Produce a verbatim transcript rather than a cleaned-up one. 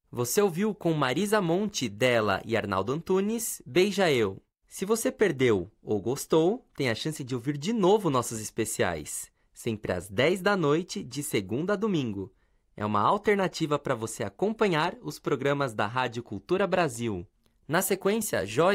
Você ouviu com Marisa Monte, dela e Arnaldo Antunes, Beija Eu. Se você perdeu ou gostou, tem a chance de ouvir de novo nossos especiais, sempre às dez da noite, de segunda a domingo. É uma alternativa para você acompanhar os programas da Rádio Cultura Brasil. Na sequência, Joia